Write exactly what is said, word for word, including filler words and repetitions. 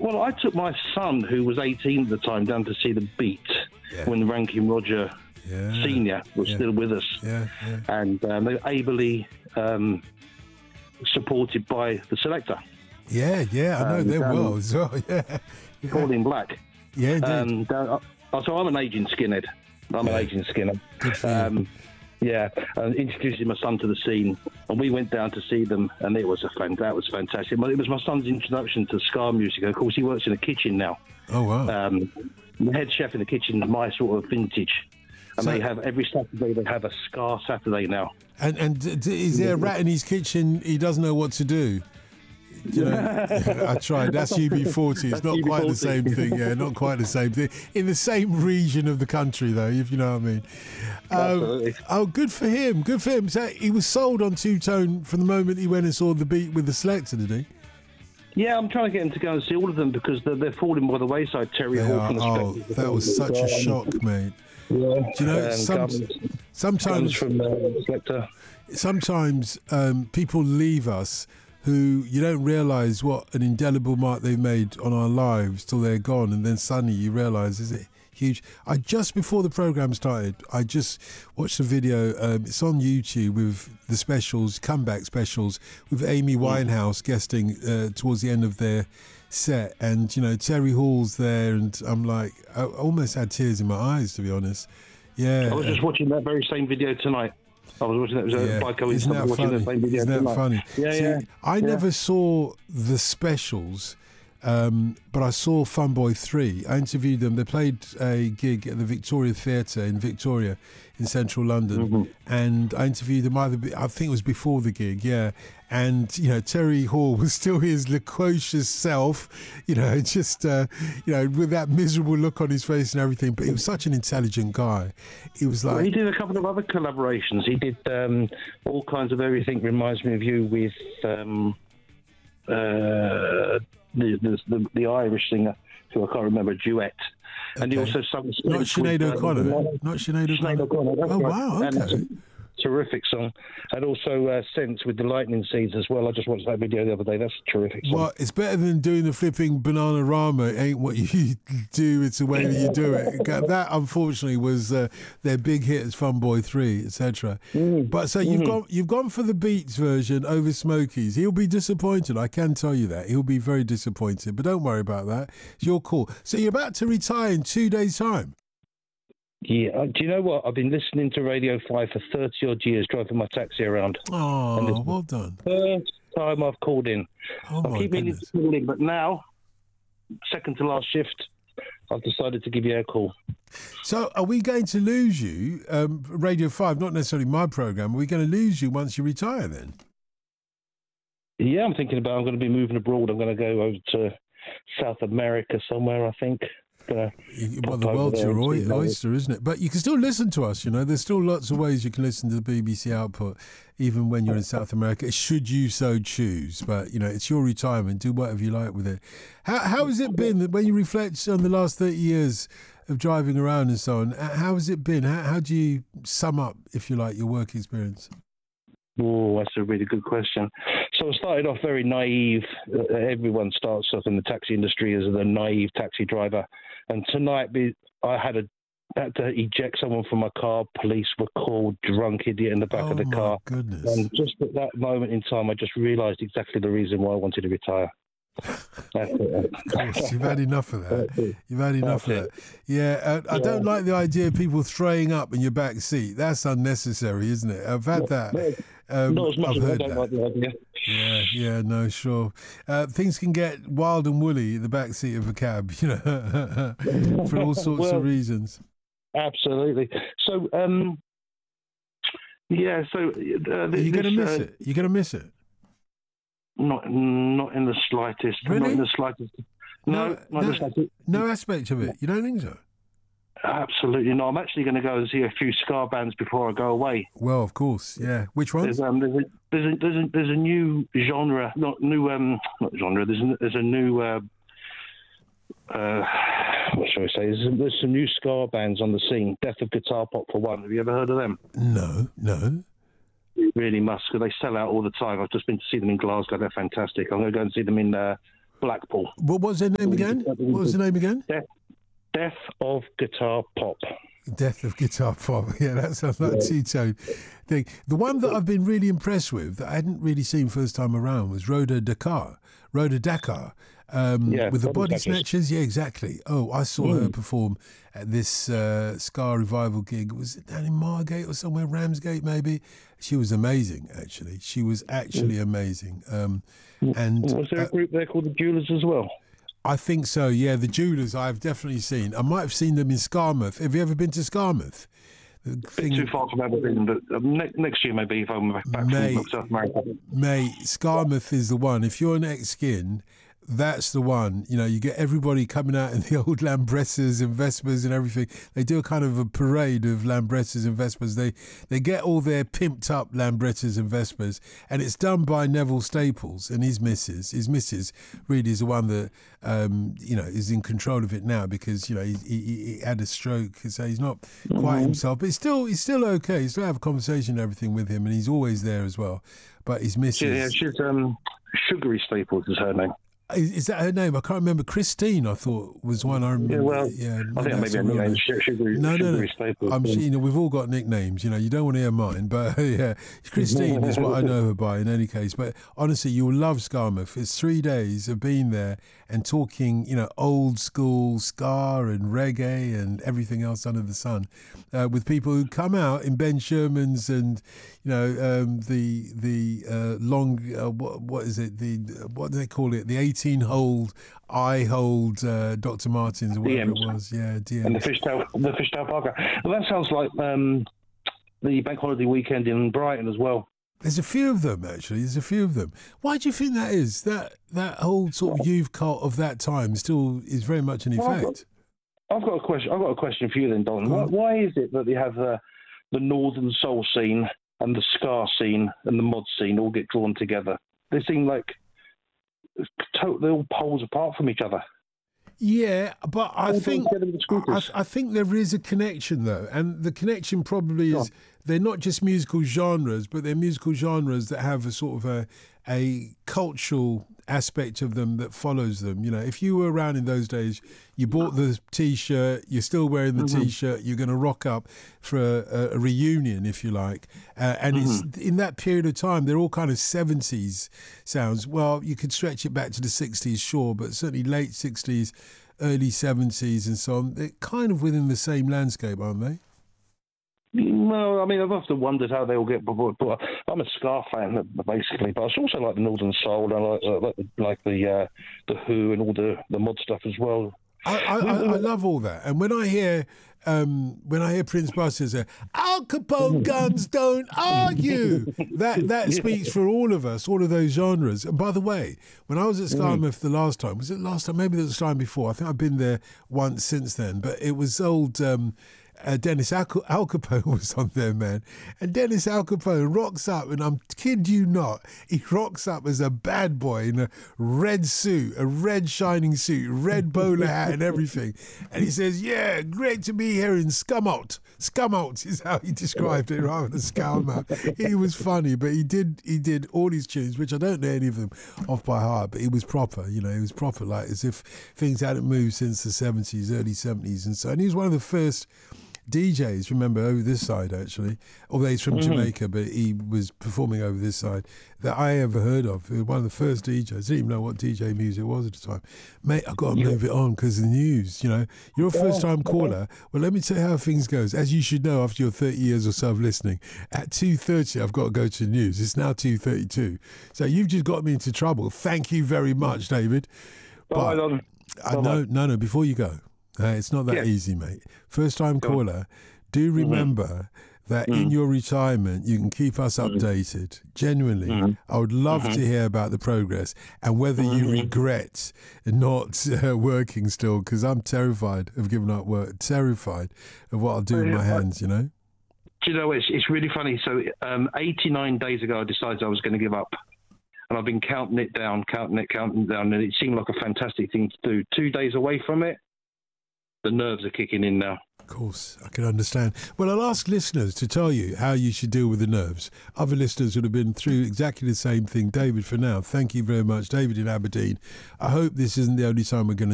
Well, I took my son, who was eighteen at the time, down to see the Beat Yeah. when Rankin Roger Yeah. Senior was Yeah. still with us. Yeah, yeah. And um, they were ably um, supported by the selector, Yeah, yeah, I know Um, them down- well as well. Yeah. Yeah, Pauline Black. yeah indeed. Um, down, uh, so I'm an aging skinhead. I'm Yeah. an aging skinhead. Good for you. Um, yeah, and introducing my son to the scene, and we went down to see them, and it was a fan. That was fantastic. Well, it was my son's introduction to ska music. Of course, he works in a kitchen now. Oh, wow. Um, the head chef in the kitchen is my sort of vintage, and So- they have every Saturday they have a ska Saturday now. And and d- d- is there a rat in his kitchen? He doesn't know what to do. You know, I tried. That's U B forty. It's That's not U B quite the forty. same thing. Yeah, not quite the same thing. In the same region of the country, though, if you know what I mean. Um, Absolutely. oh, good for him. Good for him. So he was sold on Two Tone from the moment he went and saw the Beat with the selector, did he? Yeah, I'm trying to get him to go and see all of them because they're, they're falling by the wayside. Terry They Hall are. from the Oh, Spectres. that was such a shock, mate. Yeah. Do you know, Um, some, Guns- Guns sometimes from uh, Selector. sometimes um, people leave us who you don't realise what an indelible mark they've made on our lives till they're gone, and then suddenly you realise, is it huge? I just before the programme started, I just watched a video. Um, it's on YouTube with the specials, comeback specials, with Amy Winehouse guesting uh, towards the end of their set, and you know Terry Hall's there, and I'm like, I almost had tears in my eyes, to be honest. Yeah, I was just watching that very same video tonight. I was watching that. It was yeah. uh, by coincidence. Isn't I was that watching funny? the same video Isn't that tonight. funny? Yeah, See, yeah. I yeah. never saw the specials, um, but I saw Funboy three. I interviewed them. They played a gig at the Victoria Theatre in Victoria in central London, Mm-hmm. and I interviewed them either, be- I think it was before the gig, yeah. And, you know, Terry Hall was still his loquacious self, you know, just, uh, you know, with that miserable look on his face and everything. But he was such an intelligent guy. He was Well, he like, did a couple of other collaborations. He did um, all kinds of everything. Reminds me of you with um, uh, the, the the the Irish singer who I can't remember, a duet. And he Okay. also sung not Sinead with, uh, O'Connor. Not Sinead Sinead O'Connor. O'Connor. That's Oh, right. wow, And okay. it's a terrific song. And also uh, Sense with the Lightning Seeds as well. I just watched that video the other day. That's a terrific song. Well, it's better than doing the flipping banana rama. It ain't what you do, it's the way that you do it. That, unfortunately, was uh, their big hit as Funboy three, et cetera. Mm. But so you've gone, you've gone for the Beats version over Smokey's. He'll be disappointed. I can tell you that. He'll be very disappointed. But don't worry about that. It's your call. So you're about to retire in two days' time. Yeah, uh, do you know what? I've been listening to Radio five for thirty odd years, driving my taxi around. Oh, it's- well done. First time I've called in. Oh I my keep meaning goodness. to call in, but now, second to last shift, I've decided to give you a call. So are we going to lose you, um, Radio five, not necessarily my programme, are we going to lose you once you retire then? Yeah, I'm thinking about I'm going to be moving abroad. I'm going to go over to South America somewhere, I think. Gonna You- pop Well, the over world's there your and oy- see how it- oyster, isn't it? But you can still listen to us, you know. There's still lots of ways you can listen to the B B C output, even when you're in South America, should you so choose. But, you know, it's your retirement. Do whatever you like with it. How, how has it been that when you reflect on the last thirty years of driving around and so on, h- how has it been? How, how do you sum up, if you like, your work experience? Oh, that's a really good question. So I started off very naive. Uh, everyone starts off in the taxi industry as a naive taxi driver. And tonight, be- I had a had to eject someone from my car. Police were called, drunk idiot in the back Oh, of the my car. goodness. And just at that moment in time, I just realised exactly the reason why I wanted to retire. That's it. Of course, you've had enough of that. You've had enough That's of that. Yeah, uh, I don't like the idea of people throwing up in your back seat. That's unnecessary, isn't it? I've had that. Um, Not as much I've as I heard don't that. like the idea. Yeah, yeah, no, sure. Uh, things can get wild and woolly in the back seat of a cab, you know, for all sorts Well, of reasons. Absolutely. So, um, yeah. So, uh, Are you going to this, miss uh, it? You're going to miss it? Not, not in the slightest. Not Really? in the slightest. No, No, not in no. the slightest. No aspect of it. You don't think so? Absolutely not. I'm actually going to go and see a few ska bands before I go away. Well, of course, yeah. Which ones? There's um, there's a, there's a, there's a, there's a new genre, not new um, not genre. There's a, there's a new uh, uh, what shall I say? There's, there's some new ska bands on the scene. Death of Guitar Pop for one. Have you ever heard of them? No, no. You really must, because they sell out all the time. I've just been to see them in Glasgow. They're fantastic. I'm going to go and see them in uh, Blackpool. What was their name again? What was the name again? Death, Death of Guitar Pop. Death of Guitar Pop. Yeah, that sounds like a two-tone thing. The one that I've been really impressed with, that I hadn't really seen first time around, was Rhoda Dakar. Rhoda Dakar. Um, Yeah, with the Body Body Snatchers. Snatchers. Yeah, exactly. Oh, I saw Mm. her perform at this uh, Scar Revival gig. Was it down in Margate or somewhere? Ramsgate, maybe? She was amazing, actually. She was actually amazing. Um, and Was there a uh, group there called the Jewelers as well? I think so, yeah. The Jewelers I've definitely seen. I might have seen them in Skarmouth. Have you ever been to Skarmouth? The Bit thing, too far from Aberdeen, but um, ne- next year maybe if I'm back Mate. from South America. mate, Skarmouth is the one. If you're an ex-skin, that's the one. You know, you get everybody coming out in the old Lambrettas and Vespas and everything. They do a kind of a parade of Lambrettas and Vespas. They they get all their pimped up Lambrettas and Vespas, and it's done by Neville Staples and his missus. His missus really is the one that um, you know is in control of it now because you know he, he, he had a stroke, so he's not quite himself, but he's still he's still okay. You still have a conversation and everything with him, and he's always there as well. But his missus, She, yeah, she's um, Sugary Staples is her name. Is, is that her name? I can't remember. Christine, I thought, was one I remember. Yeah, well, yeah, I think that's maybe a real nickname, name. Su- Sugary, No, no, no. Sugary Staples. I'm, yeah. you know, we've all got nicknames. You know, you don't want to hear mine, but yeah, Christine is what I know her by. In any case, but honestly, you'll love Skarmouth. It's three days of being there and talking, you know, old school ska and reggae and everything else under the sun, uh, with people who come out in Ben Sherman's and you know um, the the uh, long uh, what what is it the what do they call it the eighteen hole I hold uh, Doctor Martens or whatever D Ms. it was. Yeah, D Ms. And the Fishtail, the Fishtail Parker. Well, that sounds like um, the bank holiday weekend in Brighton as well. There's a few of them, actually. There's a few of them. Why do you think that is? That that whole sort of youth cult of that time still is very much in Well, I've effect. got, I've got a question. I've got a question for you then, Don. Go Why, on. why is it that they have the the Northern Soul scene and the ska scene and the mod scene all get drawn together? They seem like to- they're all poles apart from each other. Yeah, but I All think together with the I, scooters. I think there is a connection though, and the connection probably is they're not just musical genres, but they're musical genres that have a sort of a a cultural aspect of them that follows them. You know, if you were around in those days, you bought the T-shirt, you're still wearing the Mm-hmm. T-shirt, you're going to rock up for a, a reunion, if you like. Uh, and Mm-hmm. it's in that period of time, they're all kind of seventies sounds. Well, you could stretch it back to the sixties, sure, but certainly late sixties, early seventies and so on. They're kind of within the same landscape, aren't they? No, I mean, I've often wondered how they all get. But, but I'm a ska fan, basically, but I also like the Northern Soul, and I like, uh, like, the- like the uh, the Who and all the, the mod stuff as well. I, I, I, I love all that, and when I hear um, when I hear Prince Buster say "Al Capone guns don't argue," that that speaks for all of us, all of those genres. And by the way, when I was at Skarmouth the last time, was it last time? Maybe it was the time before. I think I've been there once since then, but it was old. Um, Uh, Dennis Al, Al Capone was on there, man. And Dennis Al Capone rocks up, and I'm kid you not, he rocks up as a bad boy in a red suit, a red shining suit, red bowler hat and everything. And he says, yeah, great to be here in Scumout. Scumout is how he described it rather than Scout. He was funny, but he did he did all his tunes, which I don't know any of them off by heart, but he was proper, you know, he was proper, like as if things hadn't moved since the seventies, early seventies and so. And he was one of the first D Js, remember, over this side actually, although he's from Mm-hmm. Jamaica, but he was performing over this side, that I ever heard of. He was one of the first D Js. I didn't even know what D J music was at the time. Mate, I've got to move it on because of the news, you know. You're a first-time caller. Well, let me tell you how things goes. As you should know after your thirty years or so of listening, at two thirty I've got to go to the news. It's now two thirty-two. So you've just got me into trouble. Thank you very much, David. Bye, Don. I no, no, no, before you go, uh, it's not that Yeah. easy, mate. First time Go on. caller, do remember that in your retirement, you can keep us updated. Genuinely, I would love to hear about the progress and whether you regret not uh, working still, because I'm terrified of giving up work, terrified of what I'll do with my hands, you know? Do you know, it's, it's really funny. So um, eighty-nine days ago, I decided I was going to give up. And I've been counting it down, counting it, counting it down, and it seemed like a fantastic thing to do. Two days away from it, the nerves are kicking in now. Of course, I can understand. Well, I'll ask listeners to tell you how you should deal with the nerves. Other listeners would have been through exactly the same thing. David, for now, thank you very much. David in Aberdeen. I hope this isn't the only time we're going to